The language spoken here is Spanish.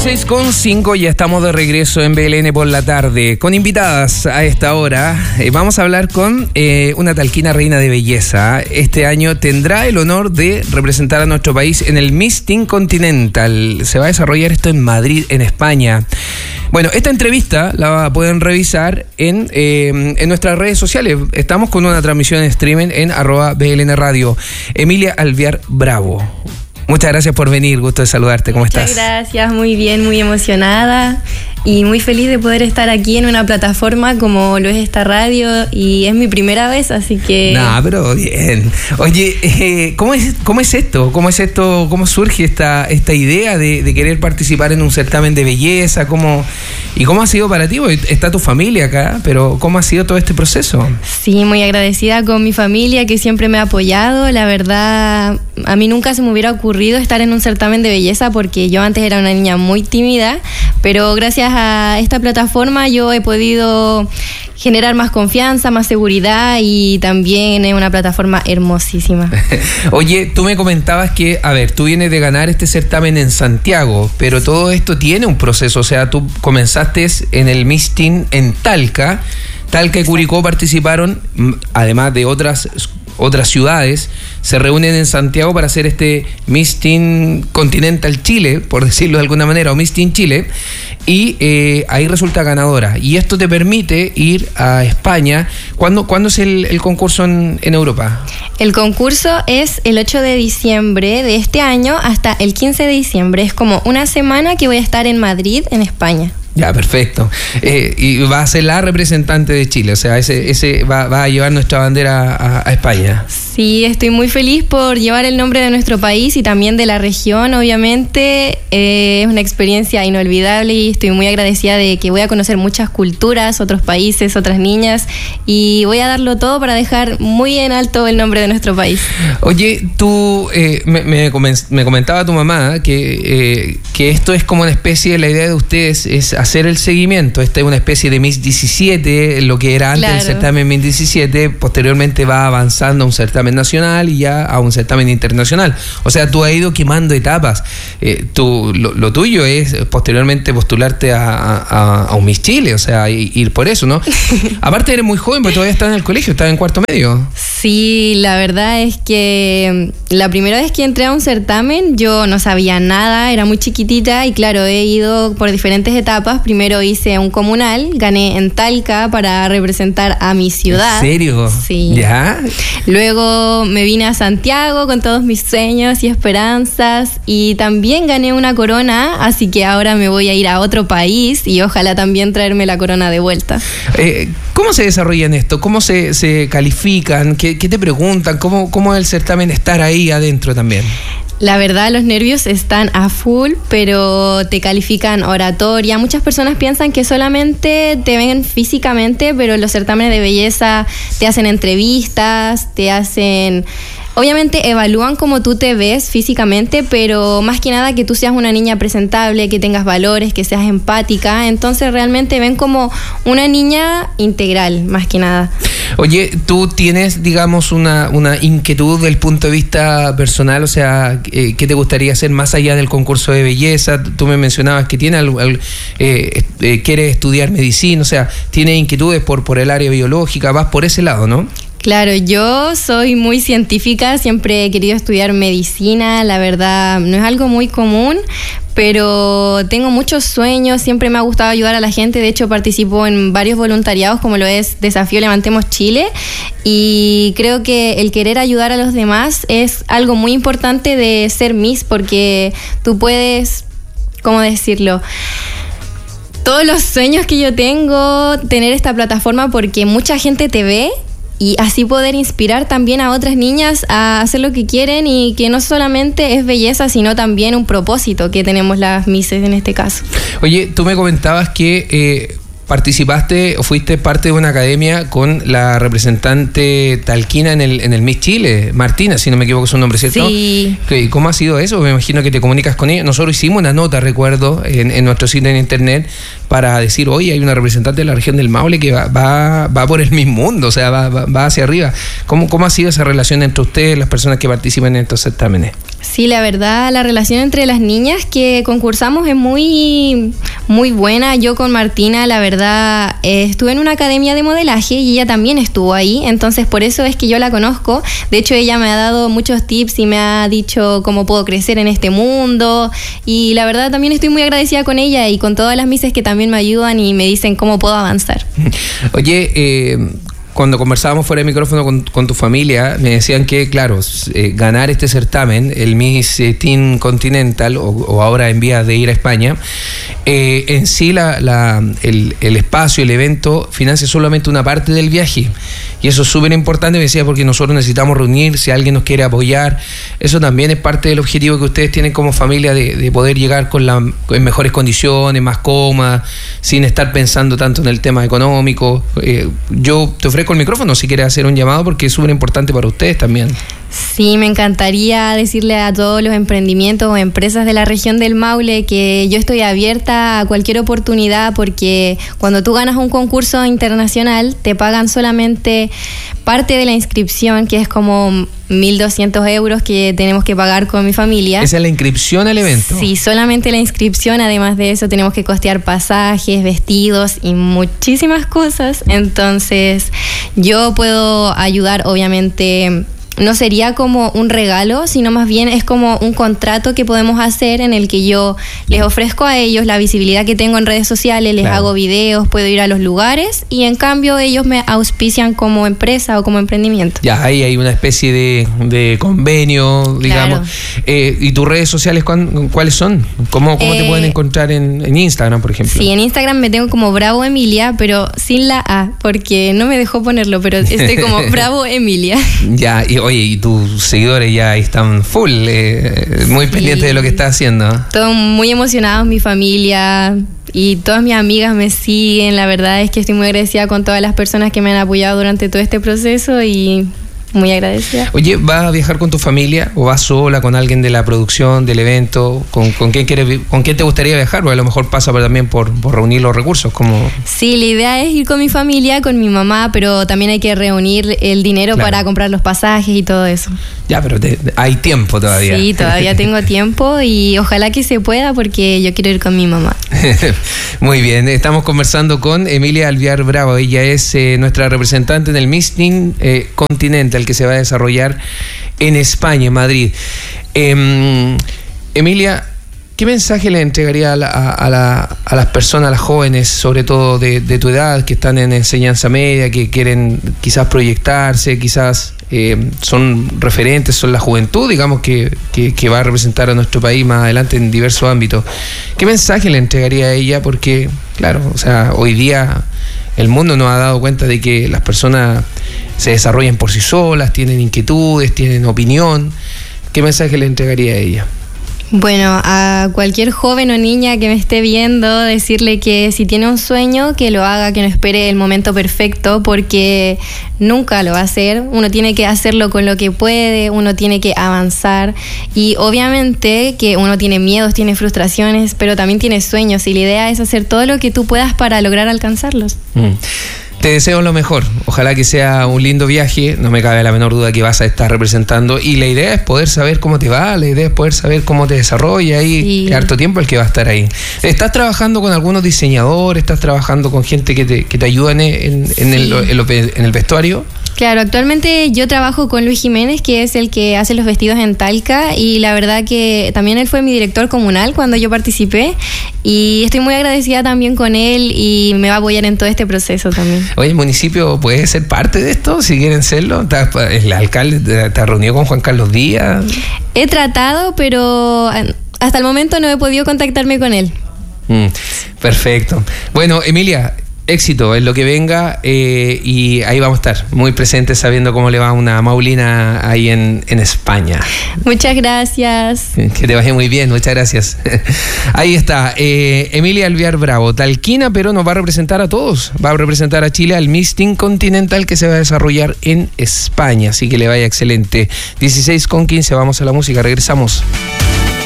6:05, ya estamos de regreso en BLN por la tarde, con invitadas a esta hora. Vamos a hablar con una talquina reina de belleza. Este año tendrá el honor de representar a nuestro país en el Miss Teen Continental. Se va a desarrollar esto en Madrid, en España. Bueno, esta entrevista la pueden revisar en nuestras redes sociales. Estamos con una transmisión en streaming en @BLN Radio. Emilia Alvear Bravo, muchas gracias por venir, gusto de saludarte, ¿cómo estás? Muchas gracias, muy bien, muy emocionada y muy feliz de poder estar aquí en una plataforma como lo es esta radio, y es mi primera vez, así que... No, pero bien. Oye, ¿cómo es esto? ¿Cómo es esto? ¿Cómo surge esta idea de querer participar en un certamen de belleza? ¿Y cómo ha sido para ti? Está tu familia acá, pero ¿cómo ha sido todo este proceso? Sí, muy agradecida con mi familia, que siempre me ha apoyado. La verdad, a mí nunca se me hubiera ocurrido estar en un certamen de belleza, porque yo antes era una niña muy tímida, pero gracias a esta plataforma yo he podido generar más confianza, más seguridad, y también es una plataforma hermosísima. Oye, tú me comentabas que, tú vienes de ganar este certamen en Santiago, pero todo esto tiene un proceso, o sea, tú comenzaste en el Miss Teen en Talca y Curicó participaron, además de otras ciudades, se reúnen en Santiago para hacer este Miss Teen Continental Chile, por decirlo de alguna manera, o Miss Teen Chile, y ahí resulta ganadora. Y esto te permite ir a España. ¿Cuándo es el concurso en Europa? El concurso es el 8 de diciembre de este año hasta el 15 de diciembre. Es como una semana que voy a estar en Madrid, en España. Ya, perfecto. Y va a ser la representante de Chile, o sea, ese va a llevar nuestra bandera a España. Sí, estoy muy feliz por llevar el nombre de nuestro país y también de la región, obviamente. Es una experiencia inolvidable y estoy muy agradecida de que voy a conocer muchas culturas, otros países, otras niñas, y voy a darlo todo para dejar muy en alto el nombre de nuestro país. Oye, tú me comentaba tu mamá que esto es como una especie de, la idea de ustedes es hacer el seguimiento. Esta es una especie de Miss 17, lo que era antes el certamen Miss 17, posteriormente va avanzando a un certamen nacional y ya a un certamen internacional. O sea, tú has ido quemando etapas. Lo tuyo es posteriormente postularte a un Miss Chile, o sea, ir por eso, ¿no? Aparte eres muy joven, porque todavía estás en el colegio, estás en cuarto medio. Sí, la verdad es que la primera vez que entré a un certamen yo no sabía nada, era muy chiquitita y claro, he ido por diferentes etapas. Primero hice un comunal, gané en Talca para representar a mi ciudad. ¿En serio? Sí. ¿Ya? Luego me vine a Santiago con todos mis sueños y esperanzas, y también gané una corona, así que ahora me voy a ir a otro país y ojalá también traerme la corona de vuelta. ¿Cómo se desarrolla en esto? ¿Cómo se califican? ¿Qué te preguntan? ¿Cómo es el certamen estar ahí adentro también? La verdad, los nervios están a full, pero te califican oratoria. Muchas personas piensan que solamente te ven físicamente, pero los certámenes de belleza te hacen entrevistas, obviamente evalúan cómo tú te ves físicamente, pero más que nada que tú seas una niña presentable, que tengas valores, que seas empática. Entonces realmente ven como una niña integral, más que nada. Oye, ¿tú tienes, digamos, una inquietud del punto de vista personal? O sea, ¿qué te gustaría hacer más allá del concurso de belleza? Tú me mencionabas que quieres estudiar medicina, o sea, tienes inquietudes por el área biológica, vas por ese lado, ¿no? Claro, yo soy muy científica, siempre he querido estudiar medicina, la verdad no es algo muy común, pero tengo muchos sueños, siempre me ha gustado ayudar a la gente. De hecho participo en varios voluntariados como lo es Desafío Levantemos Chile, y creo que el querer ayudar a los demás es algo muy importante de ser Miss, porque tú puedes, ¿cómo decirlo?, todos los sueños que yo tengo, tener esta plataforma porque mucha gente te ve, y así poder inspirar también a otras niñas a hacer lo que quieren, y que no solamente es belleza, sino también un propósito que tenemos las Misses en este caso. Oye, tú me comentabas que participaste o fuiste parte de una academia con la representante talquina en el Miss Chile, Martina, si no me equivoco es un nombre, ¿cierto? Sí. ¿Cómo ha sido eso? Me imagino que te comunicas con ella. Nosotros hicimos una nota, recuerdo, en nuestro sitio en internet para decir, oye, hay una representante de la región del Maule que va por el mismo mundo, o sea, va hacia arriba. ¿Cómo ha sido esa relación entre ustedes, las personas que participan en estos certámenes? Sí, la verdad, la relación entre las niñas que concursamos es muy, muy buena. Yo con Martina, la verdad, estuve en una academia de modelaje y ella también estuvo ahí, entonces por eso es que yo la conozco. De hecho, ella me ha dado muchos tips y me ha dicho cómo puedo crecer en este mundo, y la verdad también estoy muy agradecida con ella y con todas las mises que también me ayudan y me dicen cómo puedo avanzar. Oye, cuando conversábamos fuera de micrófono con tu familia, me decían que, claro, ganar este certamen, el Miss Teen Continental, o ahora en vías de ir a España, en sí el espacio, el evento, financia solamente una parte del viaje. Y eso es súper importante, me decía, porque nosotros necesitamos reunir, si alguien nos quiere apoyar. Eso también es parte del objetivo que ustedes tienen como familia de poder llegar en mejores condiciones, más cómodas, sin estar pensando tanto en el tema económico. Yo te ofrezco el micrófono si quieres hacer un llamado, porque es súper importante para ustedes también. Sí, me encantaría decirle a todos los emprendimientos o empresas de la región del Maule que yo estoy abierta a cualquier oportunidad, porque cuando tú ganas un concurso internacional te pagan solamente parte de la inscripción, que es como 1.200 euros que tenemos que pagar con mi familia. ¿Esa es la inscripción al evento? Sí, solamente la inscripción. Además de eso tenemos que costear pasajes, vestidos y muchísimas cosas. Entonces yo puedo ayudar, obviamente. No sería como un regalo, sino más bien es como un contrato que podemos hacer en el que yo les ofrezco a ellos la visibilidad que tengo en redes sociales, les hago videos, puedo ir a los lugares y en cambio ellos me auspician como empresa o como emprendimiento. Ya, ahí hay una especie de convenio, digamos. Claro. ¿Y tus redes sociales cuáles son? ¿Cómo te pueden encontrar en Instagram, por ejemplo? Sí, en Instagram me tengo como Bravo Emilia, pero sin la A, porque no me dejó ponerlo, pero estoy como Bravo Emilia. Ya, oye, y tus seguidores ya están full, muy pendientes de lo que estás haciendo. Todos muy emocionados, mi familia y todas mis amigas me siguen. La verdad es que estoy muy agradecida con todas las personas que me han apoyado durante todo este proceso y muy agradecida. Oye, ¿vas a viajar con tu familia o vas sola, con alguien de la producción, del evento? ¿Con quién te gustaría viajar? O a lo mejor pasa también por reunir los recursos. Sí, la idea es ir con mi familia, con mi mamá, pero también hay que reunir el dinero para comprar los pasajes y todo eso. Ya, pero hay tiempo todavía. Sí, todavía tengo tiempo y ojalá que se pueda, porque yo quiero ir con mi mamá. Muy bien, estamos conversando con Emilia Alvear Bravo. Ella es nuestra representante en el Miss Teen Continental, que se va a desarrollar en España, en Madrid. Emilia, ¿qué mensaje le entregaría a las personas, a las jóvenes, sobre todo de tu edad, que están en enseñanza media, que quieren quizás proyectarse, quizás son referentes, son la juventud, digamos, que va a representar a nuestro país más adelante en diversos ámbitos? ¿Qué mensaje le entregaría a ella? Porque, claro, o sea, hoy día el mundo nos ha dado cuenta de que las personas se desarrollan por sí solas, tienen inquietudes, tienen opinión. ¿Qué mensaje le entregaría a ella? Bueno, a cualquier joven o niña que me esté viendo, decirle que si tiene un sueño, que lo haga, que no espere el momento perfecto, porque nunca lo va a hacer. Uno tiene que hacerlo con lo que puede, uno tiene que avanzar, y obviamente que uno tiene miedos, tiene frustraciones, pero también tiene sueños, y la idea es hacer todo lo que tú puedas para lograr alcanzarlos. Te deseo lo mejor, ojalá que sea un lindo viaje, no me cabe la menor duda que vas a estar representando, y la idea es poder saber cómo te va, la idea es poder saber cómo te desarrolla, y harto tiempo el que va a estar ahí. ¿Estás trabajando con algunos diseñadores? ¿Estás trabajando con gente que te ayudan en el vestuario? Claro, actualmente yo trabajo con Luis Jiménez, que es el que hace los vestidos en Talca, y la verdad que también él fue mi director comunal cuando yo participé, y estoy muy agradecida también con él y me va a apoyar en todo este proceso también. Oye, ¿el municipio puede ser parte de esto, si quieren serlo? ¿El alcalde te ha reunido con Juan Carlos Díaz? He tratado, pero hasta el momento no he podido contactarme con él. Perfecto. Bueno, Emilia, éxito en lo que venga, y ahí vamos a estar muy presentes sabiendo cómo le va a una Maulina ahí en España. Muchas gracias. Que te vaya muy bien, muchas gracias. Ahí está, Emilia Alvear Bravo, talquina, pero nos va a representar a todos. Va a representar a Chile al Miss Teen Continental que se va a desarrollar en España, así que le vaya excelente. 16:15, vamos a la música, regresamos.